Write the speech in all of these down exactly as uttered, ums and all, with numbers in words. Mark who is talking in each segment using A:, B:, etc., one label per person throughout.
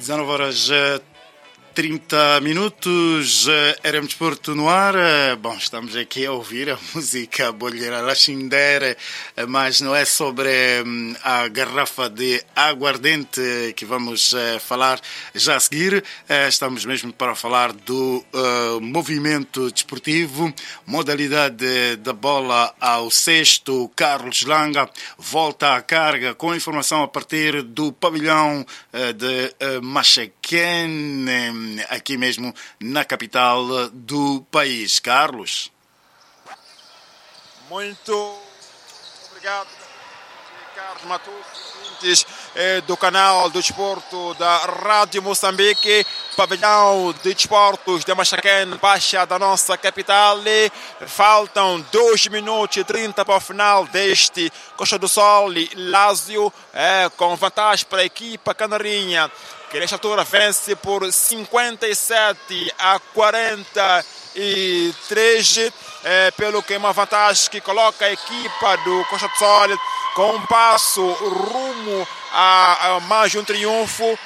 A: dezenove horas e trinta minutos, R M Desporto no ar. Bom, estamos aqui a ouvir a música Bolheira Lachindere, mas não é sobre a garrafa de aguardente que vamos falar já a seguir. Estamos mesmo para falar do uh, movimento desportivo, modalidade da bola ao cesto. Carlos Langa volta à carga com informação a partir do pavilhão uh, de uh, Machaquén, aqui mesmo na capital do país. Carlos.
B: Muito obrigado, Carlos Matus, do canal do desporto da Rádio Moçambique, pavilhão de desportos de Machaquén, baixa da nossa capital. Faltam dois minutos e trinta para o final deste Costa do Sol e Lazio, é, com vantagem para a equipa canarinha, que nesta altura vence por cinquenta e sete a quarenta e três, é, pelo que é uma vantagem que coloca a equipa do Costa do Sol com um passo rumo a, a mais de um triunfo,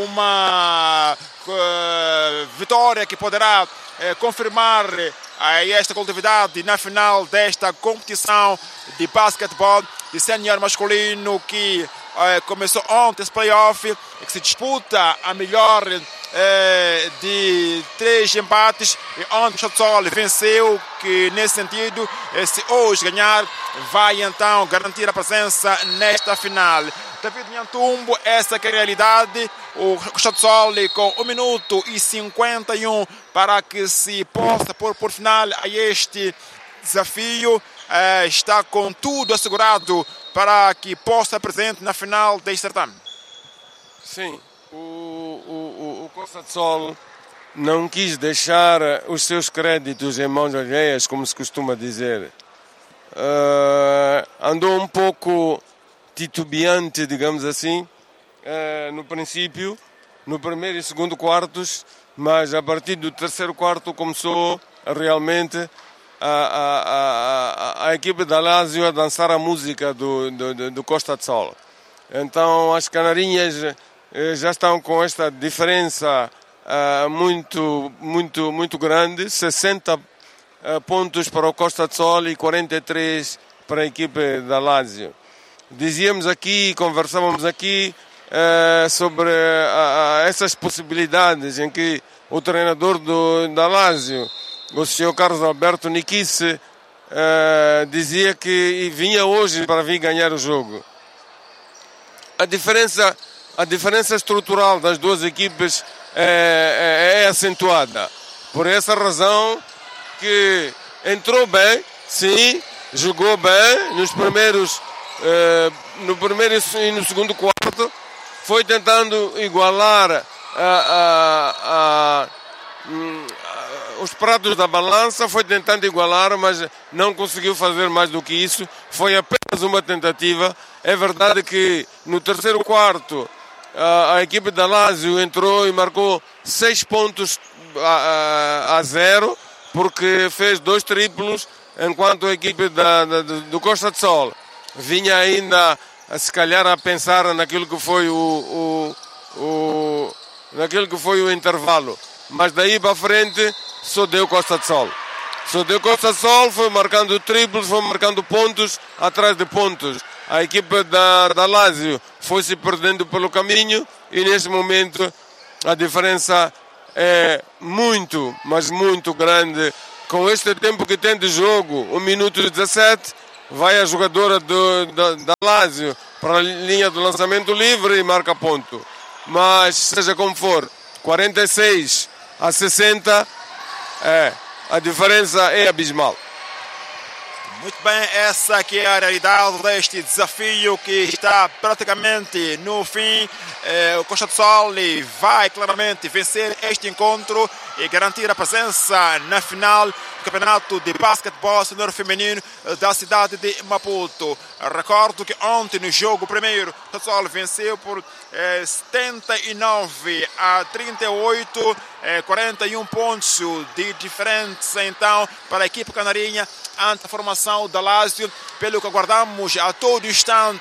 B: uma uh, vitória que poderá uh, confirmar uh, esta coletividade na final desta competição de basquetebol de sénior masculino que uh, começou ontem esse playoff e que se disputa a melhor uh, de três empates, e onde o Costa do Sol venceu, que nesse sentido, uh, se hoje ganhar, vai então garantir a presença nesta final. David Nhantumbo, essa que é a realidade. O Costa do Sol com um minuto e cinquenta e um para que se possa pôr por final a este desafio. Eh, está com tudo assegurado para que possa estar presente na final deste certame.
C: Sim, o, o, o Costa do Sol não quis deixar os seus créditos em mãos alheias, como se costuma dizer. Uh, andou um pouco titubeante, digamos assim, uh, no princípio, no primeiro e segundo quartos, mas a partir do terceiro quarto começou realmente a, a, a, a equipe da Lazio a dançar a música do, do, do Costa do Sol. Então as canarinhas uh, já estão com esta diferença uh, muito, muito, muito grande, sessenta pontos para o Costa do Sol e quarenta e três para a equipe da Lazio. Dizíamos aqui, conversávamos aqui uh, sobre uh, essas possibilidades em que o treinador do, da Lazio, o senhor Carlos Alberto Nikice, uh, dizia que vinha hoje para vir ganhar o jogo. A diferença, a diferença estrutural das duas equipes é, é, é acentuada. Por essa razão que entrou bem, sim, jogou bem nos primeiros, eh, no primeiro e no segundo quarto, foi tentando igualar a, a, a, a, os pratos da balança, foi tentando igualar, mas não conseguiu fazer mais do que isso. Foi apenas uma tentativa. É verdade que no terceiro quarto a, a equipe da Lazio entrou e marcou seis pontos a, a, a zero, porque fez dois triplos, enquanto a equipe da, da, do Costa do Sol vinha ainda, a, se calhar, a pensar naquilo que foi o, o, o, naquilo que foi o intervalo. Mas daí para frente só deu Costa do Sol. Só deu Costa do Sol, foi marcando triplos, foi marcando pontos atrás de pontos. A equipe da, da Lazio foi se perdendo pelo caminho e nesse momento a diferença é muito, mas muito grande. Com este tempo que tem de jogo, um minuto e dezessete, vai a jogadora do, da, da Lazio para a linha do lançamento livre e marca ponto. Mas, seja como for, quarenta e seis a sessenta, é, a diferença é abismal.
B: Muito bem, essa aqui é a realidade deste desafio que está praticamente no fim. Eh, o Costa do Sol vai claramente vencer este encontro e garantir a presença na final do Campeonato de Basquetebol Senior Feminino da cidade de Maputo. Recordo que ontem no jogo primeiro, o Costa do Sol venceu por eh, setenta e nove a trinta e oito, eh, quarenta e um pontos de diferença então para a equipe canarinha ante a formação da Lazio, pelo que aguardamos a todo instante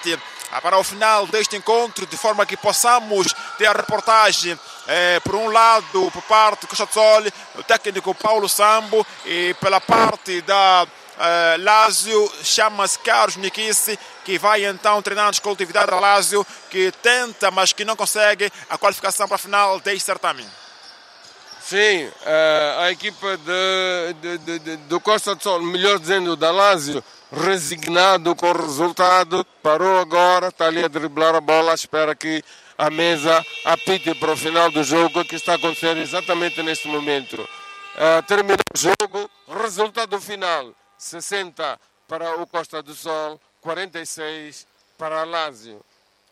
B: para o final deste encontro, de forma que possamos ter a reportagem, eh, por um lado, por parte do Costa do Sol, o técnico Paulo Sambo, e pela parte da eh, Lazio, chama-se Carlos Nikice, que vai então treinar a coletividade da Lazio, que tenta, mas que não consegue a qualificação para a final deste certame.
C: Sim, a equipa de, de, de, de, do Costa do Sol, melhor dizendo, da Lazio, resignado com o resultado, parou agora, está ali a driblar a bola, espera que a mesa apite para o final do jogo, que está acontecendo exatamente neste momento. Uh, terminou o jogo, resultado final, sessenta para o Costa do Sol, quarenta e seis para a Lazio.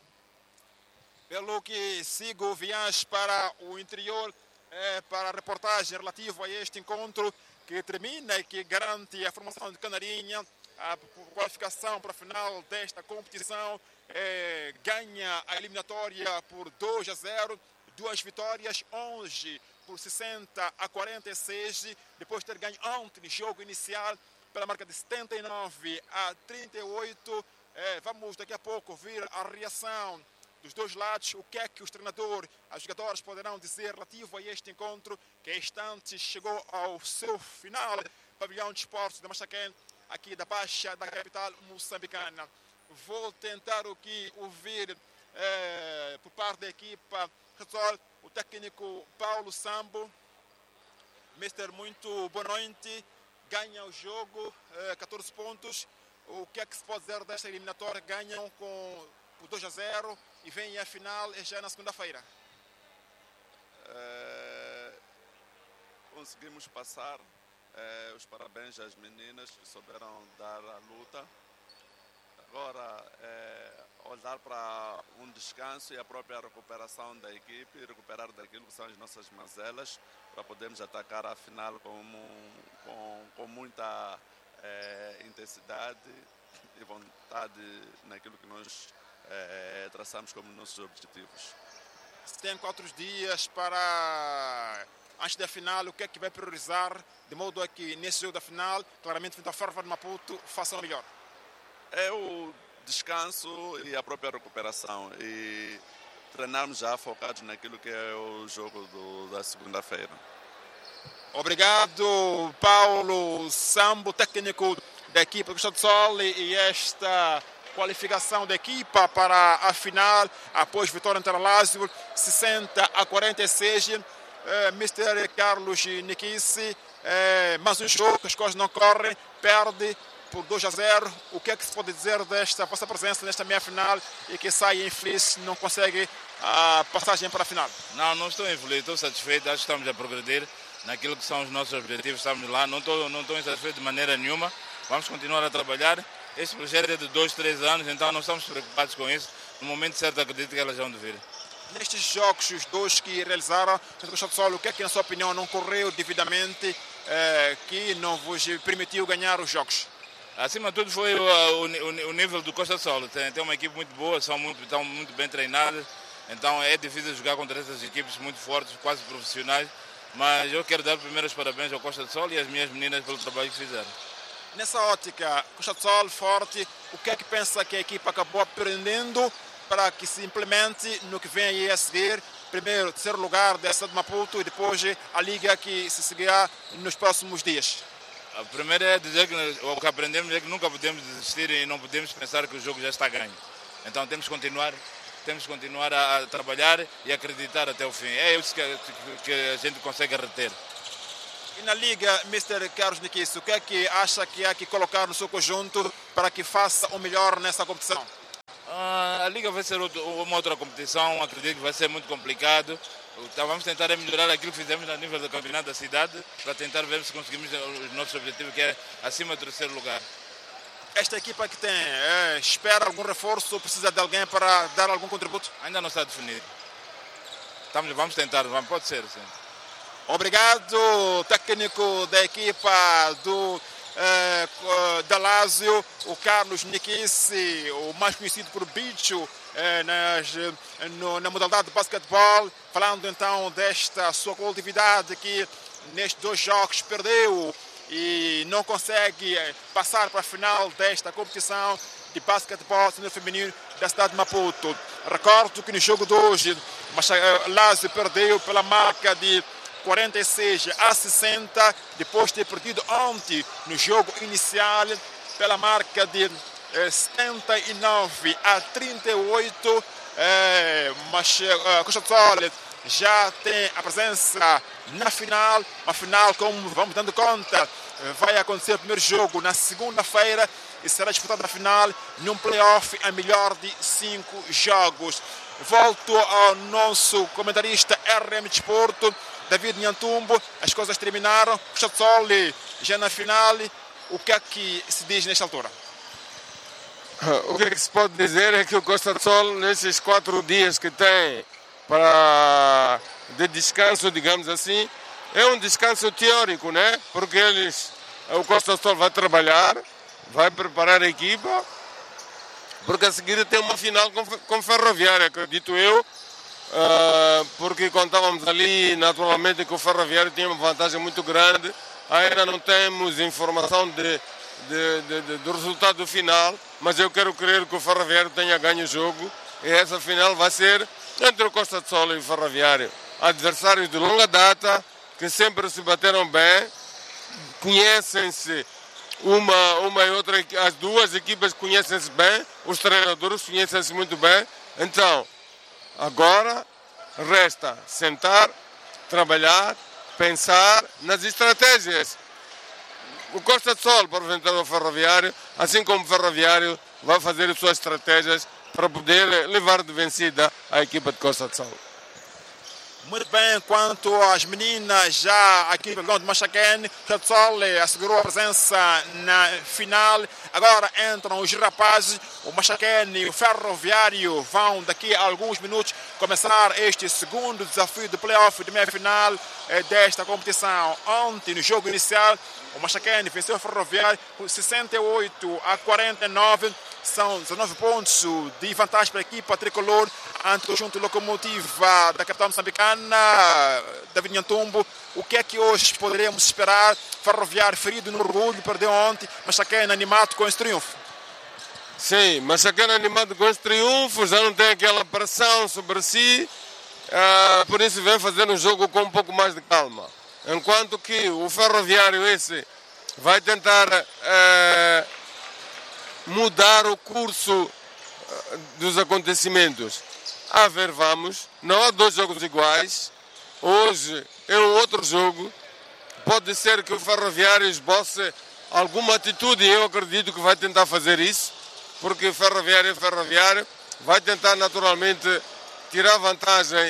B: Pelo que sigo viagem para o interior, é, para a reportagem relativa a este encontro, que termina e que garante a formação de Canarinha, a qualificação para a final desta competição, é, ganha a eliminatória por dois a zero, duas vitórias, onze por sessenta a quarenta e seis, depois de ter ganho ontem no jogo inicial pela marca de setenta e nove a trinta e oito. É, vamos daqui a pouco ouvir a reação dos dois lados, o que é que os treinadores, os jogadores poderão dizer relativo a este encontro, que a instantes chegou ao seu final, pavilhão de esportes de Machaquém, aqui da Baixa da capital moçambicana. Vou tentar aqui ouvir é, por parte da equipa o técnico Paulo Sambo. Mister, muito boa noite. Ganha o jogo, é, catorze pontos. O que é que se pode dizer desta eliminatória? Ganham com por dois a zero e vem a final já na segunda-feira.
D: É, conseguimos passar. É, os parabéns às meninas que souberam dar a luta. Agora, é, olhar para um descanso e a própria recuperação da equipe, recuperar daquilo que são as nossas mazelas, para podermos atacar a final com, com, com muita é, intensidade e vontade naquilo que nós é, traçamos como nossos objetivos.
B: Se tem quatro dias para, antes da final, o que é que vai priorizar, de modo a que nesse jogo da final, claramente, frente ao Farfar de Maputo, façam melhor?
D: É o descanso e a própria recuperação, e treinarmos já focados naquilo que é o jogo do, da segunda-feira.
B: Obrigado, Paulo Sambo, técnico da equipa do Costa do Sol, e esta qualificação da equipa para a final, após vitória ante a Lazio, sessenta a quarenta e seis. Eh, mister Carlos Nikice, eh, mais um jogo que as coisas não correm, perde por dois a zero. O que é que se pode dizer desta vossa presença nesta meia-final e que sai infeliz, não consegue a passagem para a final?
E: Não, não estou infeliz, estou satisfeito, acho que estamos a progredir naquilo que são os nossos objetivos, estamos lá, não estou, não estou insatisfeito de maneira nenhuma, vamos continuar a trabalhar. Este projeto é de dois, três anos, então não estamos preocupados com isso. No momento certo, acredito que elas vão vir.
B: Nestes jogos, os dois que realizaram, o Costa do Sol, o que é que, na sua opinião, não correu devidamente, eh, que não vos permitiu ganhar os jogos?
E: Acima de tudo foi o, o, o nível do Costa do Sol. Tem, tem uma equipe muito boa, são muito, estão muito bem treinadas, então é difícil jogar contra essas equipes muito fortes, quase profissionais. Mas eu quero dar primeiro os parabéns ao Costa do Sol e às minhas meninas pelo trabalho que fizeram.
B: Nessa ótica, Costa do Sol forte, o que é que pensa que a equipa acabou aprendendo para que se implemente no que vem aí a seguir? Primeiro, terceiro lugar dessa de Maputo e depois a liga que se seguirá nos próximos dias.
E: A primeira é dizer que o que aprendemos é que nunca podemos desistir e não podemos pensar que o jogo já está ganho. Então temos que continuar, temos que continuar a, a trabalhar e acreditar até o fim. É isso que, que a gente consegue reter.
B: E na Liga, mister Carlos Nikice, o que é que acha que há que colocar no seu conjunto para que faça o melhor nessa competição?
E: Ah, a Liga vai ser outro, uma outra competição, acredito que vai ser muito complicado. Então, vamos tentar melhorar aquilo que fizemos a nível do campeonato da cidade para tentar ver se conseguimos os nossos objetivos, que é acima do terceiro lugar.
B: Esta equipa que tem, é, espera algum reforço, precisa de alguém para dar algum contributo?
E: Ainda não está definido. Estamos, vamos tentar, vamos, pode ser, sim.
B: Obrigado, técnico da equipa do eh, da Lazio, o Carlos Nikice, o mais conhecido por Bicho eh, nas, no, na modalidade de basquetebol, falando então desta sua coletividade que nestes dois jogos perdeu e não consegue passar para a final desta competição de basquetebol senior feminino da cidade de Maputo. Recordo que no jogo de hoje, Lazio perdeu pela marca de quarenta e seis a sessenta, depois de ter perdido ontem no jogo inicial pela marca de eh, setenta e nove a trinta e oito. Eh, mas eh, Costa do Sol já tem a presença na final. A final, como vamos dando conta, vai acontecer o primeiro jogo na segunda-feira e será disputada a final num playoff a melhor de cinco jogos. Volto ao nosso comentarista R M Desporto, David Nhantumbo. As coisas terminaram. Costa do Sol já na final. O que é que se diz nesta altura?
C: O que, é que se pode dizer é que o Costa do Sol, nesses quatro dias que tem para de descanso, digamos assim, é um descanso teórico, né? Porque eles, o Costa do Sol vai trabalhar, vai preparar a equipa, porque a seguir tem uma final com, com Ferroviária, acredito eu, uh, porque quando estávamos ali, naturalmente que o Ferroviário tinha uma vantagem muito grande. Ainda não temos informação de, de, de, de, do resultado final, mas eu quero crer que o Ferroviário tenha ganho o jogo e essa final vai ser entre o Costa do Sol e o Ferroviário. Adversários de longa data, que sempre se bateram bem, conhecem-se uma, uma e outra, as duas equipas conhecem-se bem, os treinadores conhecem-se muito bem. Então, agora resta sentar, trabalhar, pensar nas estratégias. O Costa do Sol para enfrentar o Ferroviário, assim como o Ferroviário vai fazer as suas estratégias para poder levar de vencida a equipa de Costa do Sol.
B: Muito bem, quanto às meninas, já aqui no pavilhão de Machaquene, o Costa do Sol assegurou a presença na final. Agora entram os rapazes, o Machaquene e o Ferroviário vão daqui a alguns minutos começar este segundo desafio de playoff de meia-final desta competição. Ontem, no jogo inicial, o Machaquene venceu o Ferroviário por sessenta e oito a quarenta e nove. São dezenove pontos de vantagem para a equipa tricolor ante o conjunto Locomotiva da capital moçambicana. David Nhantumbo, o que é que hoje poderemos esperar? Ferroviário ferido no orgulho, perdeu ontem, Machaquene animado com esse triunfo.
C: Sim, Machaquene animado com esse triunfo, já não tem aquela pressão sobre si, uh, por isso vem fazer um jogo com um pouco mais de calma. Enquanto que o Ferroviário esse vai tentar uh, mudar o curso dos acontecimentos. A ver, vamos. Não há dois jogos iguais. Hoje é um outro jogo. Pode ser que o Ferroviário esboce alguma atitude e eu acredito que vai tentar fazer isso, porque o Ferroviário é Ferroviário. Vai tentar naturalmente tirar vantagem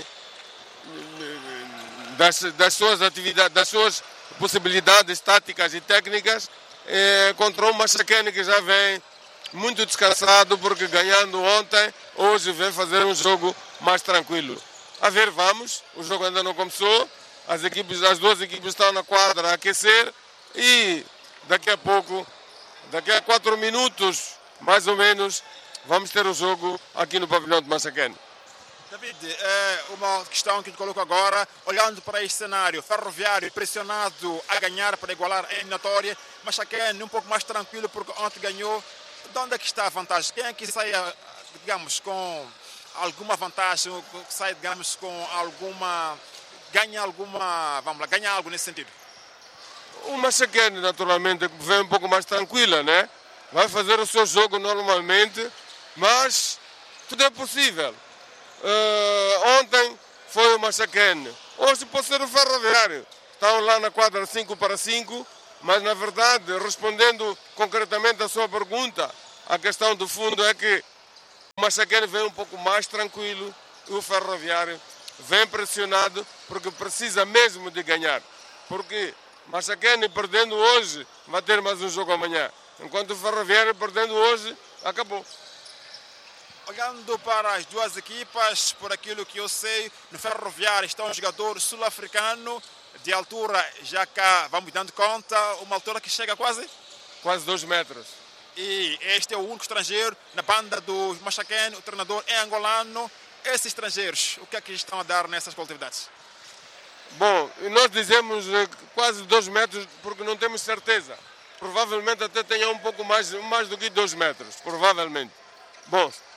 C: das, das suas atividades, das suas possibilidades táticas e técnicas eh, contra o Machaquene, que já vem muito descansado, porque ganhando ontem, hoje vem fazer um jogo mais tranquilo. A ver, vamos, o jogo ainda não começou, as, equipes, as duas equipes estão na quadra a aquecer e daqui a pouco, daqui a quatro minutos, mais ou menos, vamos ter o jogo aqui no pavilhão de Machaquene.
B: David, é uma questão que te coloco agora, olhando para este cenário, Ferroviário pressionado a ganhar para igualar a eliminatória, Machaquene um pouco mais tranquilo porque ontem ganhou. De onde é que está a vantagem? Quem é que sai, digamos, com alguma vantagem, que sai, digamos, com alguma, ganha alguma, vamos lá, ganha algo nesse sentido?
C: O Machaquene, naturalmente, vem um pouco mais tranquila, né? Vai fazer o seu jogo normalmente, mas tudo é possível. Uh, ontem foi o Machaquene, hoje pode ser o Ferroviário. Estão lá na quadra cinco para cinco. Mas, na verdade, respondendo concretamente à sua pergunta, a questão do fundo é que o Machaquene vem um pouco mais tranquilo e o Ferroviário vem pressionado porque precisa mesmo de ganhar. Porque Machaquene perdendo hoje vai ter mais um jogo amanhã. Enquanto o Ferroviário perdendo hoje, acabou.
B: Olhando para as duas equipas, por aquilo que eu sei, no Ferroviário está um jogador sul-africano de altura, já cá vamos dando conta, uma altura que chega quase?
C: Quase dois metros.
B: E este é o único estrangeiro na banda dos Machaquene, o treinador é angolano. Esses estrangeiros, o que é que estão a dar nessas coletividades?
C: Bom, nós dizemos quase dois metros porque não temos certeza. Provavelmente até tenha um pouco mais, mais do que dois metros, provavelmente. Bom,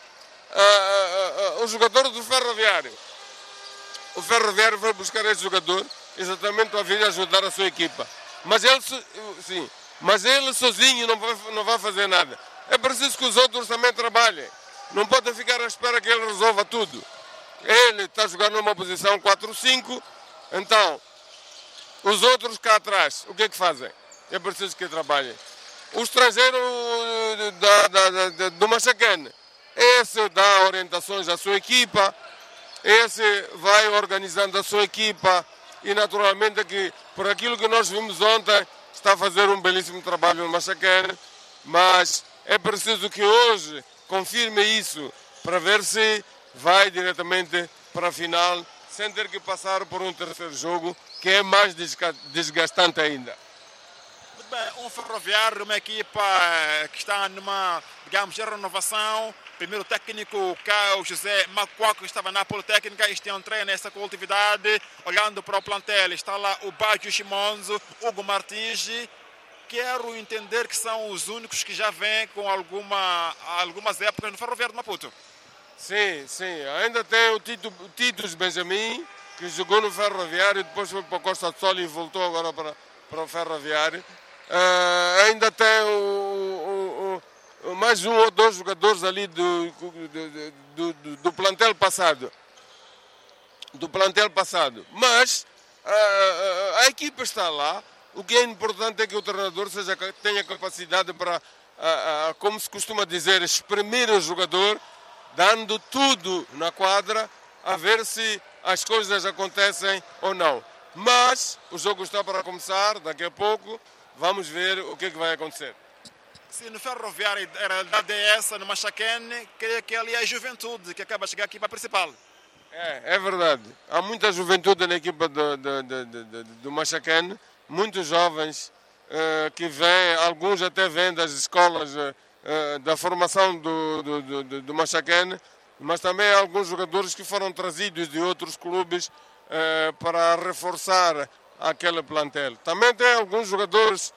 C: uh, uh, uh, o jogador do Ferroviário. O Ferroviário vai buscar esse jogador exatamente para vir ajudar a sua equipa. Mas ele, sim, mas ele sozinho não vai, não vai fazer nada. É preciso que os outros também trabalhem. Não podem ficar à espera que ele resolva tudo. Ele está jogando numa posição quatro cinco, então os outros cá atrás, o que é que fazem? É preciso que trabalhem. O estrangeiro da, da, da, do Machacane, esse dá orientações à sua equipa, esse vai organizando a sua equipa e naturalmente que por aquilo que nós vimos ontem está a fazer um belíssimo trabalho no Machacane, mas é preciso que hoje confirme isso para ver se vai diretamente para a final sem ter que passar por um terceiro jogo que é mais desgastante ainda.
B: Muito bem, um Ferroviário, uma equipa que está numa, digamos, renovação. Primeiro técnico, Caio José Macuaco, que estava na Politécnica, este é um treino nessa coletividade. Olhando para o plantel, está lá o Baggio Chimonzo, Hugo Martins. Quero entender que são os únicos que já vêm com alguma, algumas épocas no Ferroviário de Maputo.
C: Sim, sim. Ainda tem o Tito, o Titus Benjamin, que jogou no Ferroviário, depois foi para o Costa do Sol e voltou agora para, para o Ferroviário. Uh, ainda tem o, o, o, mais um ou dois jogadores ali do, do, do, do, do plantel passado. Do plantel passado. Mas uh, a equipa está lá. O que é importante é que o treinador seja, tenha capacidade para, uh, uh, como se costuma dizer, exprimir o jogador, dando tudo na quadra, a ver se as coisas acontecem ou não. Mas o jogo está para começar, daqui a pouco, vamos ver o que, é que vai acontecer.
B: Se no Ferroviário era da D S, no Machacane, creio que ali é a juventude que acaba de chegar aqui para a principal.
C: É, é verdade. Há muita juventude na equipa do, do, do, do, do Machacane, muitos jovens uh, que vêm, alguns até vêm das escolas uh, da formação do, do, do, do Machacane, mas também há alguns jogadores que foram trazidos de outros clubes uh, para reforçar aquele plantel. Também tem alguns jogadores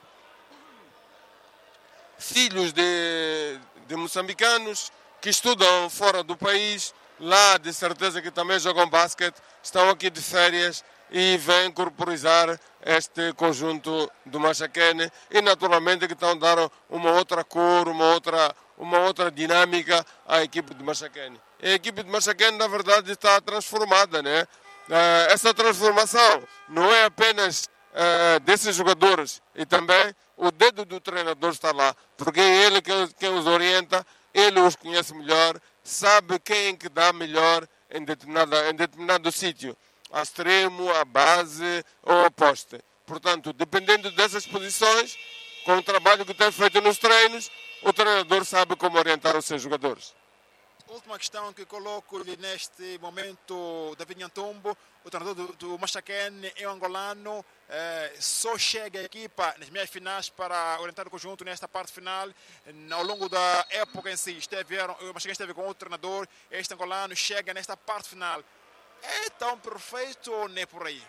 C: filhos de, de moçambicanos que estudam fora do país, lá de certeza que também jogam basquete, estão aqui de férias e vêm corporizar este conjunto do Machacane e naturalmente que estão a dar uma outra cor, uma outra, uma outra dinâmica à equipe de Machacane. A equipe de Machacane na verdade está transformada, né? Essa transformação não é apenas uh, desses jogadores e também o dedo do treinador está lá, porque é ele que, que os orienta, ele os conhece melhor, sabe quem que dá melhor em determinado, em determinado sítio, a extremo, a base ou a poste. Portanto, dependendo dessas posições, com o trabalho que tem feito nos treinos, o treinador sabe como orientar os seus jogadores.
B: Última questão que coloco-lhe neste momento, David Nhantumbo, o treinador do, do Machacane é um angolano, eh, só chega a equipa nas meias finais para orientar o conjunto nesta parte final. Ao longo da época em si, esteve, o Machacane esteve com outro treinador, este angolano chega nesta parte final. É tão perfeito ou não é por aí?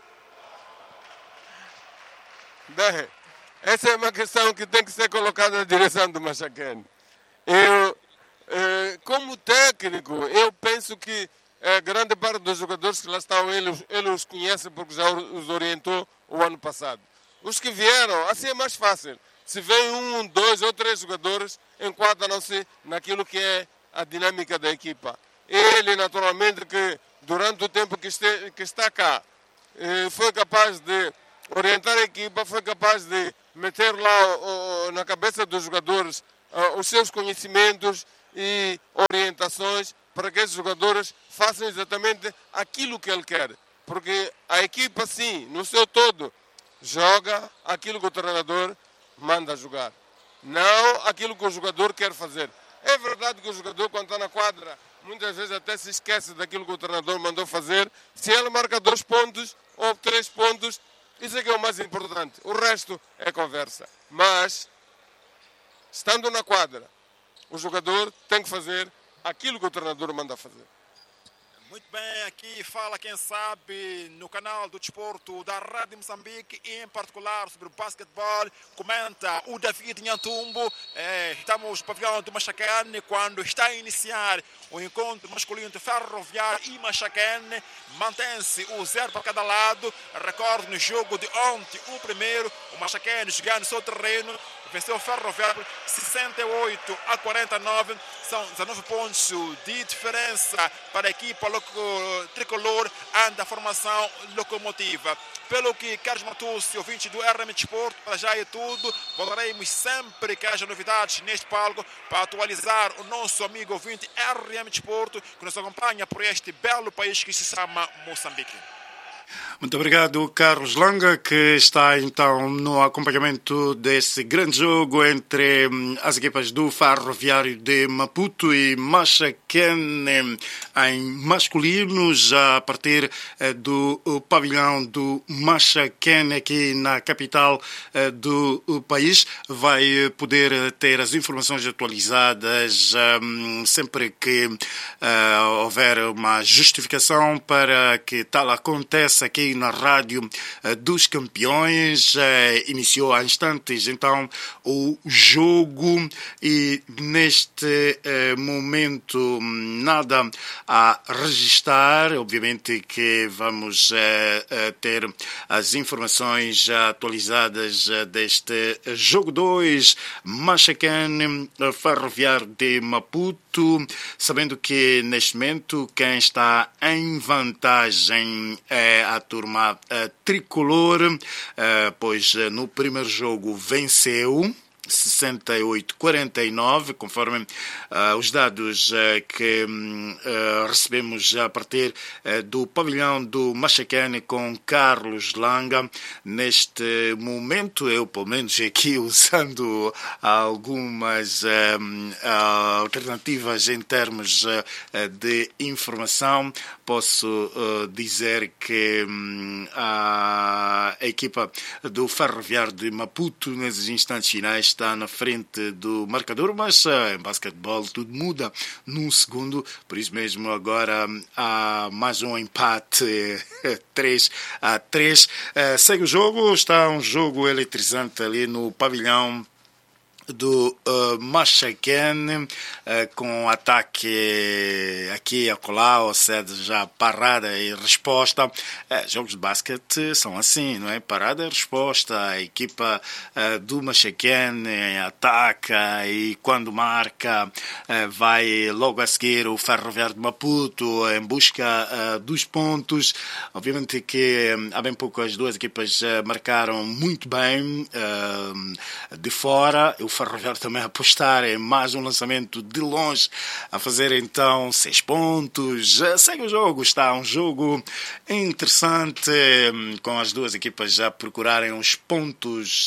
C: Bem, essa é uma questão que tem que ser colocada na direção do Machacane. Eu... Como técnico, eu penso que a grande parte dos jogadores que lá estão, ele, ele os conhece porque já os orientou o ano passado. Os que vieram, assim é mais fácil. Se vem um, dois ou três jogadores, enquadram-se naquilo que é a dinâmica da equipa. Ele, naturalmente, que durante o tempo que, este, que está cá, foi capaz de orientar a equipa, foi capaz de meter lá na cabeça dos jogadores os seus conhecimentos e orientações para que esses jogadores façam exatamente aquilo que ele quer. Porque a equipa, sim, no seu todo, joga aquilo que o treinador manda jogar. Não aquilo que o jogador quer fazer. É verdade que o jogador, quando está na quadra, muitas vezes até se esquece daquilo que o treinador mandou fazer. Se ele marca dois pontos ou três pontos, isso é que é o mais importante. O resto é conversa. Mas, estando na quadra, o jogador tem que fazer aquilo que o treinador manda fazer.
B: Muito bem, aqui fala quem sabe no canal do desporto da Rádio Moçambique, em particular sobre o basquetebol. Comenta o David Nhantumbo. É, estamos no pavilhão do Machacane quando está a iniciar o encontro masculino de Ferroviário e Machacane. Mantém-se o zero para cada lado. Recorde no jogo de ontem, o primeiro, o Machacane jogando no seu terreno. Venceu o Ferroviário sessenta e oito a quarenta e nove. São dezenove pontos de diferença para a equipa tricolor anda a formação locomotiva. Pelo que Carlos Matucci, ouvinte do R M Desporto, para já é tudo. Voltaremos sempre que haja novidades neste palco para atualizar o nosso amigo ouvinte R M Desporto, que nos acompanha por este belo país que se chama Moçambique.
A: Muito obrigado, Carlos Langa, que está então no acompanhamento desse grande jogo entre as equipas do Ferroviário de Maputo e Machacane em masculino, já a partir do pavilhão do Machacane aqui na capital do país. Vai poder ter as informações atualizadas sempre que houver uma justificação para que tal aconteça aqui na Rádio dos Campeões. Iniciou há instantes então o jogo e neste momento nada a registrar. Obviamente que vamos ter as informações atualizadas deste jogo dois, Machacane Ferroviário de Maputo, sabendo que neste momento quem está em vantagem é a turma uh, tricolor, uh, pois uh, no primeiro jogo venceu sessenta e oito a quarenta e nove, conforme uh, os dados uh, que uh, recebemos a partir uh, do pavilhão do Machacane com Carlos Langa. Neste momento, eu pelo menos aqui usando algumas uh, uh, alternativas em termos uh, de informação, posso uh, dizer que um, a equipa do Ferroviário de Maputo nesses instantes finais está na frente do marcador, mas uh, em basquetebol tudo muda num segundo, por isso mesmo agora há mais um empate três a três. Uh, segue o jogo, está um jogo eletrizante ali no pavilhão do uh, Machacane, uh, com ataque aqui e acolá, ou seja, já parada e resposta. Uh, jogos de basquete são assim, não é? Parada e resposta. A equipa uh, do Machacane ataca e quando marca uh, vai logo a seguir o Ferroviário de Maputo em busca uh, dos pontos. Obviamente que um, há bem pouco as duas equipas uh, marcaram muito bem uh, de fora. O Ferroviário também a apostar em mais um lançamento de longe, a fazer então seis pontos. Segue o jogo, está um jogo interessante, com as duas equipas já procurarem os pontos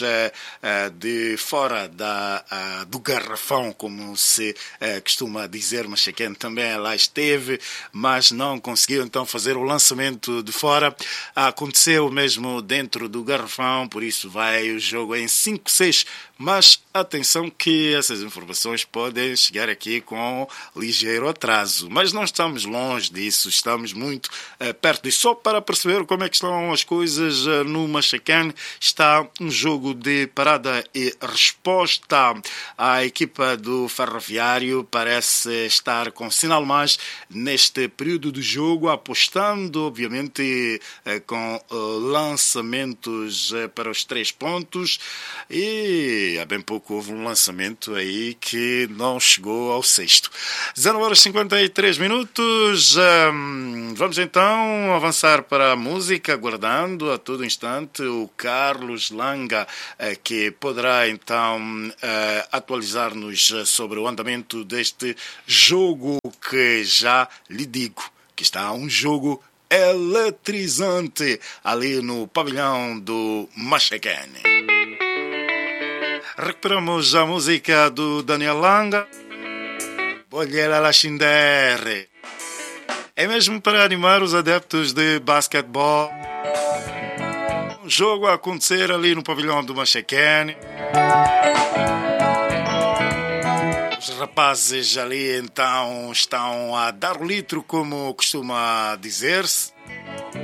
A: de fora da, do garrafão, como se costuma dizer. Machacane também lá esteve, mas não conseguiu então fazer o lançamento de fora. Aconteceu mesmo dentro do garrafão, por isso vai o jogo em cinco a seis. Mas atenção que essas informações podem chegar aqui com ligeiro atraso. Mas não estamos longe disso, estamos muito uh, perto disso. Só para perceber como é que estão as coisas uh, no Machacane, está um jogo de parada e resposta. A equipa do Ferroviário parece estar com sinal mais neste período do jogo, apostando, obviamente, uh, com uh, lançamentos uh, para os três pontos. E há bem pouco houve um lançamento aí que não chegou ao sexto. dezenove horas e cinquenta e três minutos. Um, vamos então avançar para a música, aguardando a todo instante o Carlos Langa, uh, que poderá então uh, atualizar-nos sobre o andamento deste jogo, que já lhe digo que está um jogo eletrizante ali no pavilhão do Machacane. Recuperamos a música do Daniel Langa, Bolheira Lachindere. É mesmo para animar os adeptos de basquetebol. Um jogo a acontecer ali no pavilhão do Machacane. Os rapazes ali então estão a dar o litro, como costuma dizer-se.